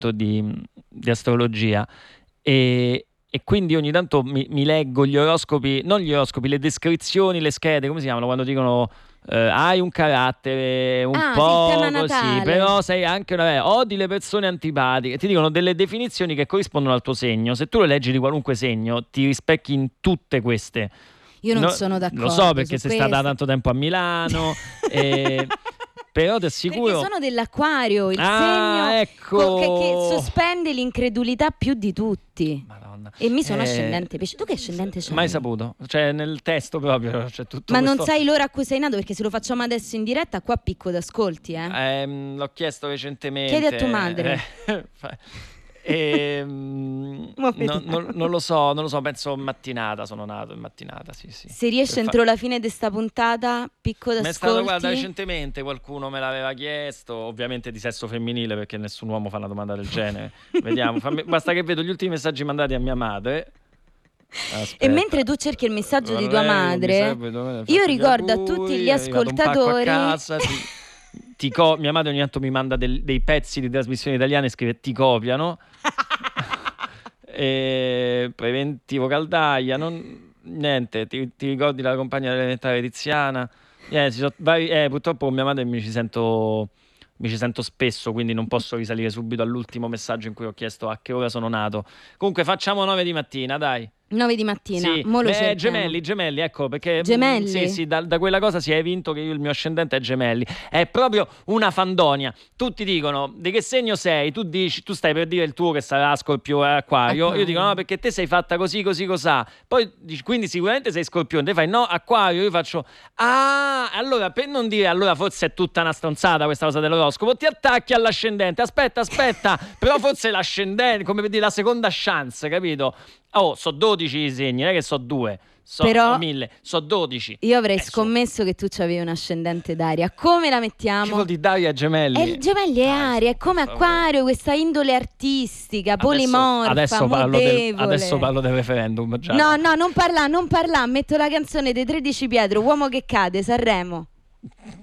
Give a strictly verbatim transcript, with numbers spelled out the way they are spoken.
molto di, di astrologia e, e quindi ogni tanto mi, mi leggo gli oroscopi, non gli oroscopi, le descrizioni, le schede, come si chiamano, quando dicono eh, hai un carattere un Ah, sì, il po' tema così, natale. però sei anche una... eh, odi le persone antipatiche, ti dicono delle definizioni che corrispondono al tuo segno. Se tu le leggi di qualunque segno, ti rispecchi in tutte queste. Io non No, sono d'accordo lo so perché su sei stata questo. tanto tempo a Milano, e... però ti assicuro... Perché sono dell'Acquario, il Ah, segno ecco! co- che, che sospende l'incredulità più di tutti. Madonna. E mi sono Eh, ascendente pesce. Tu che ascendente c'hai? Mai saputo, cioè nel testo proprio c'è tutto Ma questo... non sai l'ora a cui sei nato? Perché se lo facciamo adesso in diretta, qua picco d'ascolti, eh? Ehm, l'ho chiesto recentemente. Chiedi a tua madre. Ehm, Ma no- vediamo. non, non lo so, non lo so, penso mattinata, sono nato in mattinata, sì, sì. Se riesce Per fa- entro la fine di sta puntata, picco Mi è stato, guarda, d'ascolti. recentemente qualcuno me l'aveva chiesto, ovviamente di sesso femminile, perché nessun uomo fa una domanda del genere. Vediamo, fammi- basta che vedo gli ultimi messaggi mandati a mia madre. Aspetta. E mentre tu cerchi il messaggio di tua Vorrei un madre, serve, dove- io fatti gli ricordo a auguri, tutti gli è arrivato un pacco a ascoltatori. casa, ti- ti co- mia madre ogni tanto mi manda del- dei pezzi di trasmissioni italiane e scrive ti copiano. E preventivo caldaia, non, niente, ti, ti ricordi la compagna dell'elementare Tiziana? Eh, ci sono vari- eh, purtroppo con mia madre mi ci sento mi ci sento spesso, quindi non posso risalire subito all'ultimo messaggio in cui ho chiesto a che ora sono nato. Comunque facciamo nove di mattina, dai. nove di mattina, Sì, mo lo beh, cerchiamo. gemelli, gemelli, ecco, perché mm, Gemelli? sì, sì, da, da quella cosa si è evinto che io il mio ascendente è gemelli. È proprio una fandonia. Tutti dicono di che segno sei? Tu dici, tu stai per dire il tuo che sarà Scorpio e Acquario. Acquario. Io dico no, perché te sei fatta così, così, cosà. Poi dici, quindi sicuramente sei Scorpione. Te fai no, Acquario. Io faccio ah, allora per non dire allora forse è tutta una stronzata questa cosa dell'oroscopo, ti attacchi all'ascendente. Aspetta, aspetta, però forse l'ascendente, come per dire la seconda chance, capito? Oh, so dodici i segni, non è che so due, so Però- mille, so dodici. Io avrei Eh, so- scommesso che tu c'avevi un ascendente d'aria. Come la Che mettiamo? vuol dire Daria Gemelli? È il gemelli è Dai, aria, è per come favore. Acquario, questa indole artistica, Adesso- polimorfa, adesso parlo, del, mutevole. adesso parlo del referendum, già. No, no, non parla, non parla, metto la canzone dei tredici Pietro, Uomo che cade, Sanremo.